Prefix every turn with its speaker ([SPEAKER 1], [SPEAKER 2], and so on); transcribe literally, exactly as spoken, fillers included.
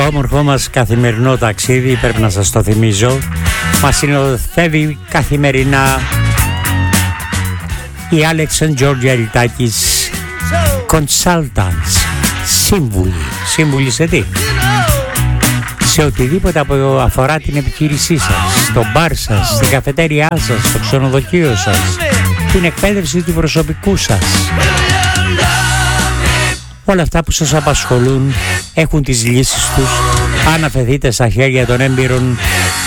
[SPEAKER 1] Το όμορφό μας καθημερινό ταξίδι, πρέπει να σας το θυμίζω, μας συνοδεύει καθημερινά η Άλεξ and Georgia Ριτάκης Consultants, σύμβουλοι. Σύμβουλοι σε τι? Σε οτιδήποτε που αφορά την επιχείρησή σας, στο μπαρ σας, στην καφετέριά σας, στο ξενοδοχείο σας, την εκπαίδευση του προσωπικού σας. Όλα αυτά που σας απασχολούν έχουν τις λύσεις τους αν αφαιθείτε στα χέρια των έμπειρων